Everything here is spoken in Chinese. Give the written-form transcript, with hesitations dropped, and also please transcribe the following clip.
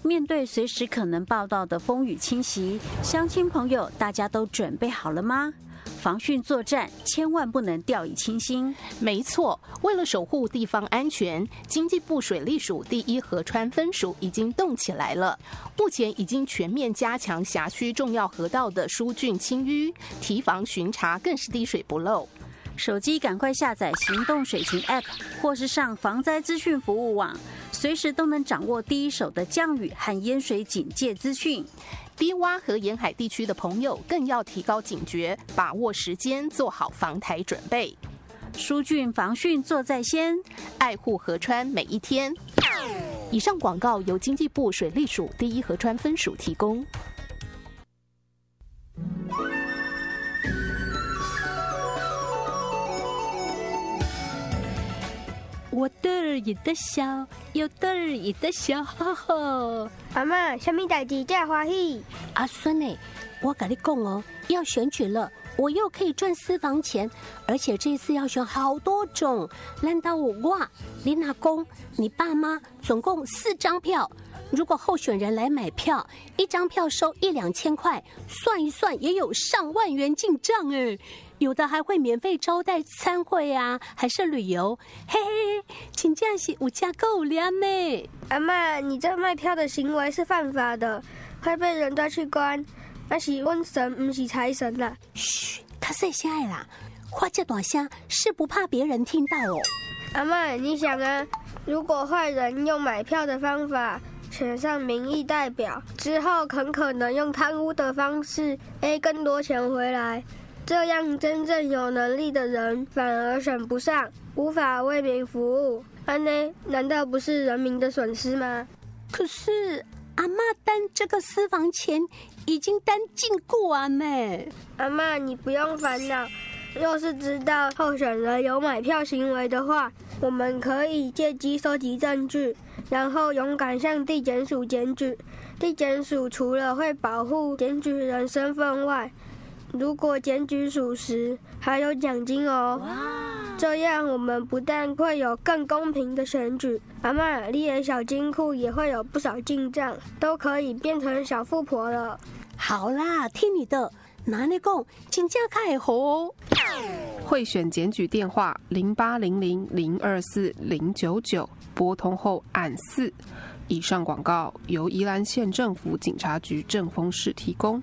面对随时可能报道的风雨侵袭，乡亲朋友大家都准备好了吗？防汛作战千万不能掉以轻心。 没错，为了守护地方安全，经济部水利署第一河川分署已经动起来了。目前已经全面加强辖区重要河道的疏浚清淤，提防巡查更是滴水不漏。 手机赶快下载行动水情 App， 或是上防灾资讯服务网，随时都能掌握第一手的降雨和淹水警戒资讯。 低洼和沿海地区的朋友更要提高警觉，把握时间，做好防台准备。 疏浚防汛做在先， 爱护河川每一天。以上广告由经济部水利署第一河川分署提供。 我得意的笑，又得意的笑，哈哈。 阿嬷，什么代志这么欢喜？ 阿孙呢？我跟你讲哦，要选举了，我又可以赚私房钱，而且这次要选好多种。难道我、你阿公、你爸妈总共4张票？如果候选人来买票，一张票收1-2千块，算一算也有上万元进账哎。有的还会免费招待参会啊，还是旅游，嘿嘿，真正是有价够量呢。 阿嬷，你这卖票的行为是犯法的，会被人抓去关。那是瘟神，不是财神啦。 嘘，较细声的啦，话这大声是不怕别人听到哦。 阿嬷，你想啊，如果坏人用买票的方法选上民意代表，之后很可能用贪污的方式更多钱回来。这样真正有能力的人反而选不上，无法为民服务，安呢？难道不是人民的损失吗？ 可是阿嬷担这个私房钱已经担尽过啊呢。 阿嬷，你不用烦恼，若是知道候选人有买票行为的话，我们可以借机收集证据，然后勇敢向地检署检举。地检署除了会保护检举人身份外，如果检举属实，还有奖金哦。这样我们不但会有更公平的选举，阿嬷，你的小金库也会有不少进账，都可以变成小富婆了。 好啦，听你的，拿你讲，真正开好。 贿选检举电话0800024099，拨通后按4。以上广告由宜兰县政府警察局正丰市提供。